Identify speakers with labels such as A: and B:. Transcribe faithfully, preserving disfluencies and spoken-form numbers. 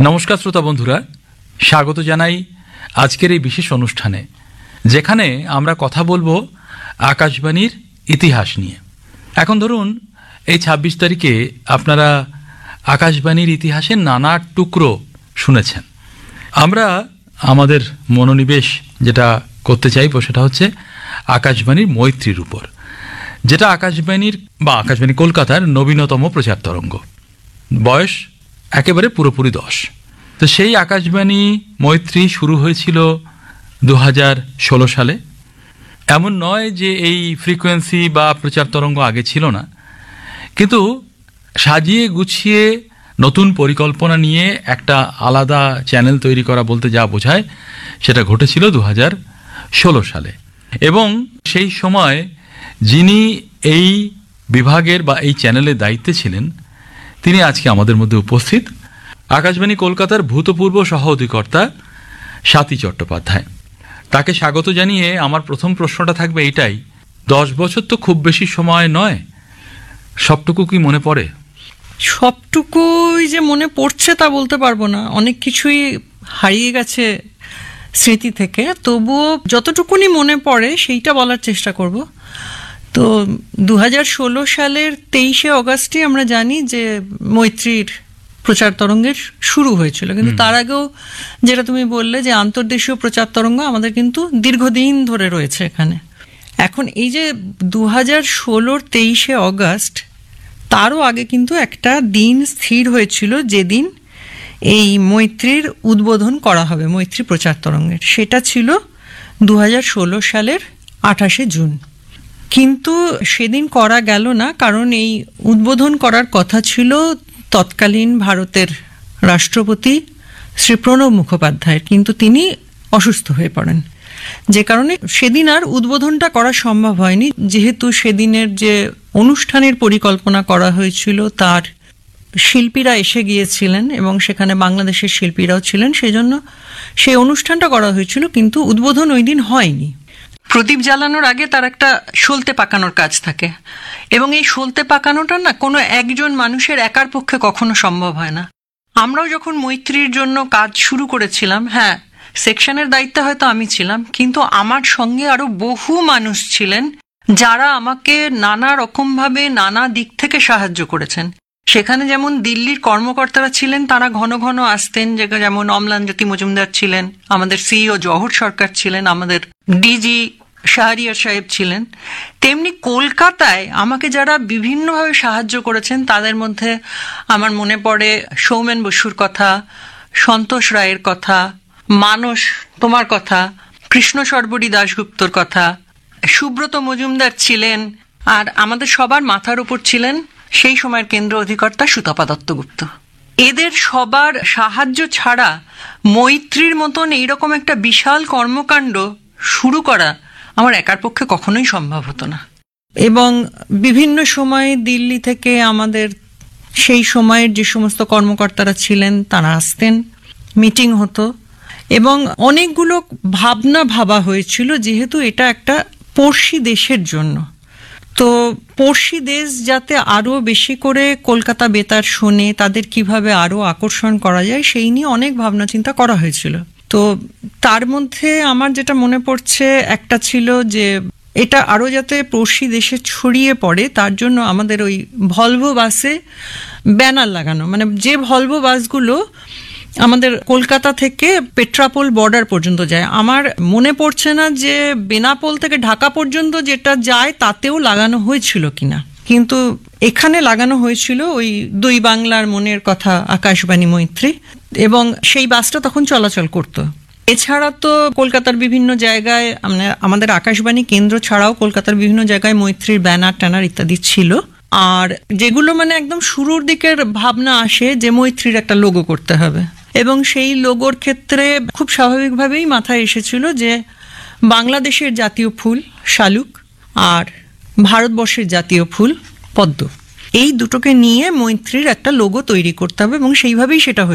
A: নমস্কার শ্রোতা বন্ধুরা, স্বাগত জানাই আজকের এই বিশেষ অনুষ্ঠানে, যেখানে আমরা কথা বলবো আকাশবাণীর ইতিহাস নিয়ে। এখন ধরুন এই ছাব্বিশ তারিখে আপনারা আকাশবাণীর ইতিহাসের নানা টুকরো শুনেছেন। আমরা আমাদের মনোনিবেশ যেটা করতে চাইব সেটা হচ্ছে আকাশবাণীর মৈত্রীর উপর, যেটা আকাশবাণীর বা আকাশবাণী কলকাতার নবীনতম প্রচার তরঙ্গ। বয়স একেবারে পুরোপুরি দশ। তো সেই আকাশবাণী মৈত্রী শুরু হয়েছিল দু হাজার ষোলো সালে। এমন নয় যে এই ফ্রিকোয়েন্সি বা প্রচার তরঙ্গ আগে ছিল না, কিন্তু সাজিয়ে গুছিয়ে নতুন পরিকল্পনা নিয়ে একটা আলাদা চ্যানেল তৈরি করা বলতে যা বোঝায় সেটা ঘটেছিল দু হাজার ষোলো সালে। এবং সেই সময় যিনি এই বিভাগের বা এই চ্যানেলের দায়িত্বে ছিলেন তিনি আজকে আমাদের মধ্যে উপস্থিত, আকাশবাণী কলকাতার ভূতপূর্ব সহ অধিকর্তা স্বাতী চট্টোপাধ্যায়। তাকে স্বাগত জানিয়ে আমার প্রথম প্রশ্নটা থাকবে এইটাই, দশ বছর তো খুব বেশি সময় নয়, সবটুকু কি মনে পড়ে?
B: সবটুকুই যে মনে পড়ছে তা বলতে পারবো না, অনেক কিছুই হারিয়ে গেছে স্মৃতি থেকে। তবুও যতটুকুনি মনে পড়ে সেইটা বলার চেষ্টা করব। তো দু হাজার ষোলো সালের তেইশে অগাস্টে আমরা জানি যে মৈত্রীর প্রচার তরঙ্গের শুরু হয়েছিল, কিন্তু তার আগেও যেটা তুমি বললে যে আন্তর্দেশীয় প্রচার তরঙ্গ আমাদের কিন্তু দীর্ঘদিন ধরে রয়েছে এখানে। এখন এই যে দু হাজার ষোলোর তেইশে অগাস্ট, তারও আগে কিন্তু একটা দিন স্থির হয়েছিল যেদিন এই মৈত্রীর উদ্বোধন করা হবে, মৈত্রী প্রচার তরঙ্গের। সেটা ছিল দু হাজার ষোলো সালের আঠাশে জুন। কিন্তু সেদিন করা গেল না, কারণ এই উদ্বোধন করার কথা ছিল তৎকালীন ভারতের রাষ্ট্রপতি শ্রী প্রণব মুখোপাধ্যায়ের, কিন্তু তিনি অসুস্থ হয়ে পড়েন, যে কারণে সেদিন আর উদ্বোধনটা করা সম্ভব হয়নি। যেহেতু সেদিনের যে অনুষ্ঠানের পরিকল্পনা করা হয়েছিল তার শিল্পীরা এসে গিয়েছিলেন এবং সেখানে বাংলাদেশের শিল্পীরাও ছিলেন, সেজন্য সেই অনুষ্ঠানটা করা হয়েছিল, কিন্তু উদ্বোধন ওই দিন হয়নি। প্রদীপ জ্বালানোর আগে তার একটা সলতে পাকানোর কাজ থাকে, এবং এই সলতে পাকানোটা না কোনো একজন মানুষের একার পক্ষে কখনো সম্ভব হয় না। আমরাও যখন মৈত্রীর জন্য কাজ শুরু করেছিলাম, হ্যাঁ সেকশনের দায়িত্বে হয়তো আমি ছিলাম, কিন্তু আমার সঙ্গে আরো বহু মানুষ ছিলেন যারা আমাকে নানা রকমভাবে নানা দিক থেকে সাহায্য করেছেন। সেখানে যেমন দিল্লির কর্মকর্তারা ছিলেন, তারা ঘন ঘন আসতেন, যেমন অম্লানজ্যোতি মজুমদার ছিলেন, আমাদের সিইও জওহর সরকার ছিলেন, আমাদের ডিজি শাহরিয়ার সাহেব ছিলেন। তেমনি কলকাতায় আমাকে যারা বিভিন্নভাবে সাহায্য করেছেন তাদের মধ্যে আমার মনে পড়ে সৌমেন বসুর কথা, সন্তোষ রায়ের কথা, মানস তোমার কথা, কৃষ্ণ সর্বরী দাশগুপ্তর কথা, সুব্রত মজুমদার ছিলেন, আর আমাদের সবার মাথার উপর ছিলেন সেই সময়ের কেন্দ্র অধিকর্তা সুতপা দত্তগুপ্ত। এদের সবার সাহায্য ছাড়া মৈত্রীর মতন এইরকম একটা বিশাল কর্মকাণ্ড শুরু করা আমার একার পক্ষে কখনোই সম্ভব হতো না। এবং বিভিন্ন সময়ে দিল্লি থেকে আমাদের সেই সময়ের যে সমস্ত কর্মকর্তারা ছিলেন তারা আসতেন, মিটিং হতো, এবং অনেকগুলো ভাবনা ভাবা হয়েছিল, যেহেতু এটা একটা পড়শি দেশের জন্য। তো পড়শি দেশ যাতে আরো বেশি করে কলকাতা বেতার শোনে, তাদের কিভাবে আরো আকর্ষণ করা যায় সেই নিয়ে অনেক ভাবনা চিন্তা করা হয়েছিল। তো তার মধ্যে আমার যেটা মনে পড়ছে একটা ছিল যে এটা আরো যাতে পড়শি দেশে ছড়িয়ে পড়ে তার জন্য আমাদের ওই ভলভো বাসে ব্যানার লাগানো, মানে যে ভলভো বাসগুলো আমাদের কলকাতা থেকে পেট্রাপোল বর্ডার পর্যন্ত যায়। আমার মনে পড়ছে না যে বেনাপোল থেকে ঢাকা পর্যন্ত যেটা যায় তাতেও লাগানো হয়েছিল কিনা, কিন্তু এখানে লাগানো হয়েছিল ওই দুই বাংলার মনের কথা আকাশবাণী মৈত্রী, এবং সেই বাসটা তখন চলাচল করত। এছাড়া তো কলকাতার বিভিন্ন জায়গায় আমাদের আকাশবাণী কেন্দ্র ছাড়াও কলকাতার বিভিন্ন জায়গায় মৈত্রীর ব্যানার ট্যানার ইত্যাদি ছিল। আর যেগুলো মানে একদম শুরুর দিকের ভাবনা আসে যে মৈত্রীর একটা লোগো করতে হবে, এবং সেই লোগোর ক্ষেত্রে খুব স্বাভাবিকভাবেই মাথায় এসেছিল যে বাংলাদেশের জাতীয় ফুল শালুক আর ভারতবর্ষের জাতীয় ফুল পদ্ম, এই দুটোকে নিয়ে মৈত্রীর একটা লোগো তৈরি করতে হবে, এবং সেইভাবেই সেটা